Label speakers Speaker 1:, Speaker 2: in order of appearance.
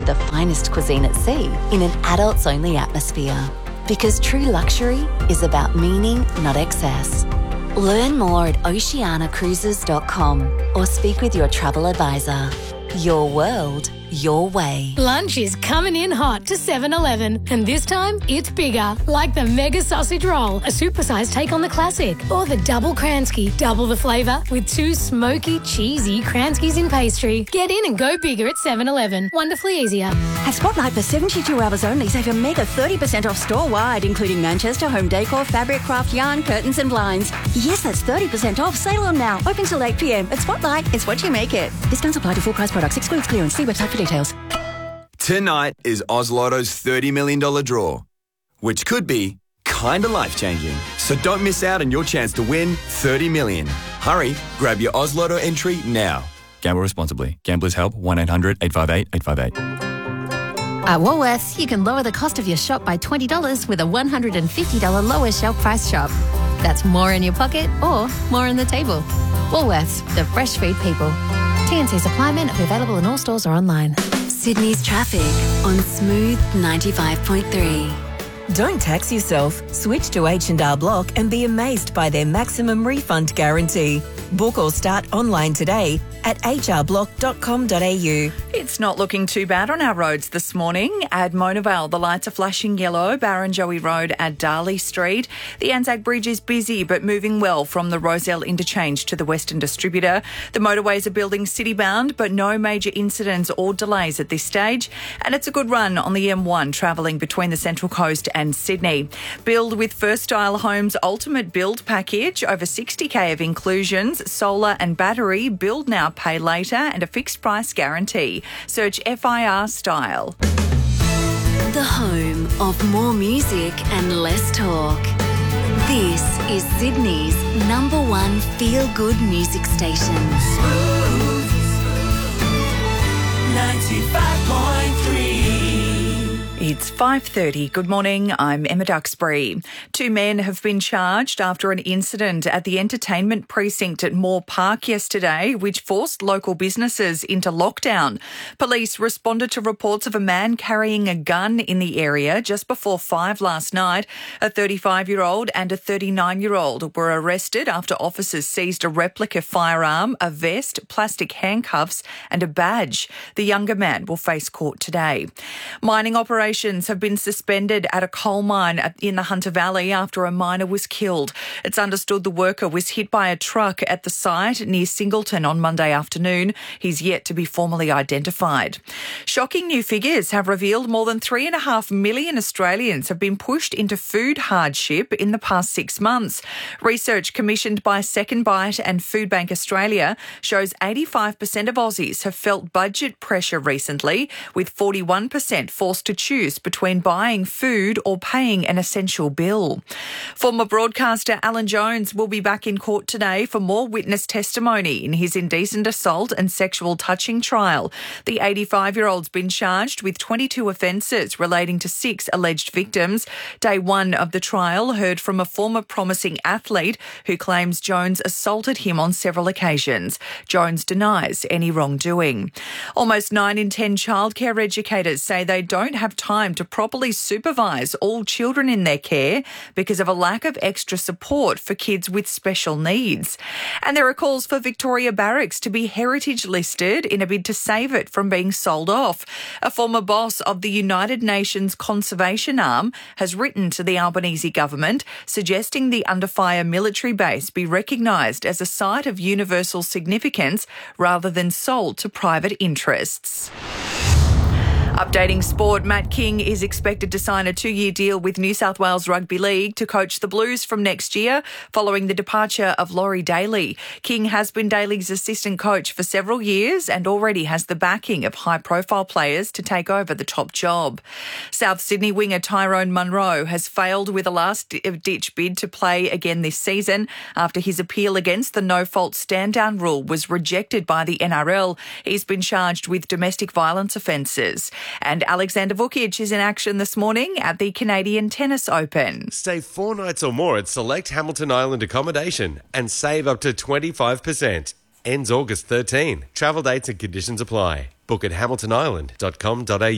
Speaker 1: the finest cuisine at sea in an adults-only atmosphere. Because true luxury is about meaning, not excess. Learn more at oceanacruises.com or speak with your travel advisor. Your world, your way.
Speaker 2: Lunch is coming in hot to 7-Eleven, and this time it's bigger, like the Mega Sausage Roll, a supersized take on the classic, or the Double Kransky, double the flavour with 2 smoky, cheesy Kranskys in pastry. Get in and go bigger at 7-Eleven. Wonderfully easier.
Speaker 3: At Spotlight for 72 hours only, save a mega 30% off store-wide, including Manchester home decor, fabric, craft, yarn, curtains and blinds. Yes, that's 30% off. Sale on now. Open till 8 p.m. At Spotlight, it's what you make it. Discounts apply to full price products. Excludes clearance. See website for details.
Speaker 4: Tonight is Oz Lotto's $30 million draw, which could be kinda life-changing. So don't miss out on your chance to win $30 million. Hurry, grab your Oz Lotto entry now.
Speaker 5: Gamble responsibly. Gamblers Help 1-800-858-858.
Speaker 6: At Woolworths, you can lower the cost of your shop by $20 with a $150 lower shelf price shop. That's more in your pocket or more on the table. Woolworths, the fresh food people. TNC supply men are available in all stores or online.
Speaker 1: Sydney's traffic on Smooth 95.3.
Speaker 7: Don't tax yourself. Switch to H&R Block and be amazed by their maximum refund guarantee. Book or start online today at hrblock.com.au.
Speaker 8: It's not looking too bad on our roads this morning. At Mona Vale, the lights are flashing yellow. Barrenjoey Road at Darley Street. The Anzac Bridge is busy but moving well from the Rozelle interchange to the Western Distributor. The motorways are building city-bound but no major incidents or delays at this stage. And it's a good run on the M1 travelling between the Central Coast and Sydney. Build with First Style Homes' ultimate build package. Over 60k of inclusions, solar and battery, build now, pay later, and a fixed price guarantee. Search FIR Style.
Speaker 1: The home of more music and less talk. This is Sydney's #1 feel-good music station.
Speaker 9: Smooth 95.3.
Speaker 8: It's 5:30. Good morning. I'm Emma Duxbury. 2 men have been charged after an incident at the entertainment precinct at Moore Park yesterday, which forced local businesses into lockdown. Police responded to reports of a man carrying a gun in the area just before 5 last night. A 35-year-old and a 39-year-old were arrested after officers seized a replica firearm, a vest, plastic handcuffs and a badge. The younger man will face court today. Mining operations have been suspended at a coal mine in the Hunter Valley after a miner was killed. It's understood the worker was hit by a truck at the site near Singleton on Monday afternoon. He's yet to be formally identified. Shocking new figures have revealed more than 3.5 million Australians have been pushed into food hardship in the past 6 months. Research commissioned by Second Bite and Food Bank Australia shows 85% of Aussies have felt budget pressure recently, with 41% forced to choose between buying food or paying an essential bill. Former broadcaster Alan Jones will be back in court today for more witness testimony in his indecent assault and sexual touching trial. The 85-year-old's been charged with 22 offences relating to 6 alleged victims. Day 1 of the trial heard from a former promising athlete who claims Jones assaulted him on several occasions. Jones denies any wrongdoing. Almost 9 in 10 childcare educators say they don't have time to properly supervise all children in their care because of a lack of extra support for kids with special needs. And there are calls for Victoria Barracks to be heritage listed in a bid to save it from being sold off. A former boss of the United Nations Conservation Arm has written to the Albanese government suggesting the Under Fire military base be recognised as a site of universal significance rather than sold to private interests. Updating sport, Matt King is expected to sign a 2-year deal with New South Wales Rugby League to coach the Blues from next year following the departure of Laurie Daly. King has been Daly's assistant coach for several years and already has the backing of high-profile players to take over the top job. South Sydney winger Tyrone Munro has failed with a last-ditch bid to play again this season after his appeal against the no-fault stand-down rule was rejected by the NRL. He's been charged with domestic violence offences. And Alexander Vukic is in action this morning at the Canadian Tennis Open.
Speaker 10: Stay 4 nights or more at select Hamilton Island accommodation and save up to 25%. Ends August 13. Travel dates and conditions apply. Book at hamiltonisland.com.au.